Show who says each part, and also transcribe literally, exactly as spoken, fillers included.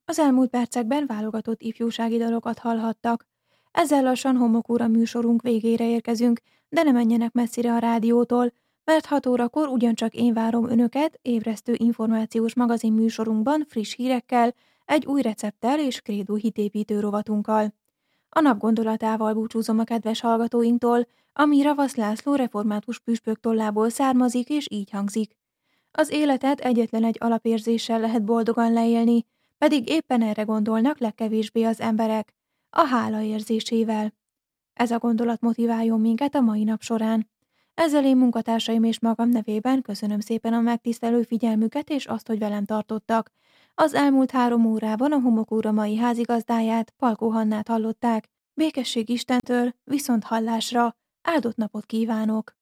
Speaker 1: Az elmúlt percekben válogatott ifjúsági dalokat hallhattak. Ezzel lassan Homokóra műsorunk végére érkezünk, de ne menjenek messzire a rádiótól, mert hat órakor ugyancsak én várom önöket ébresztő információs magazin műsorunkban friss hírekkel, egy új recepttel és krédó hitépítő rovatunkkal. A nap gondolatával búcsúzom a kedves hallgatóinktól, ami Ravasz László református püspök tollából származik és így hangzik. Az életet egyetlen egy alapérzéssel lehet boldogan leélni, pedig éppen erre gondolnak legkevésbé az emberek, a hála érzésével. Ez a gondolat motiváljon minket a mai nap során. Ezzel én munkatársaim és magam nevében köszönöm szépen a megtisztelő figyelmüket és azt, hogy velem tartottak. Az elmúlt három órában a Homokóra mai házigazdáját, Palkó Hannát hallották. Békesség Istentől, viszont hallásra, áldott napot kívánok!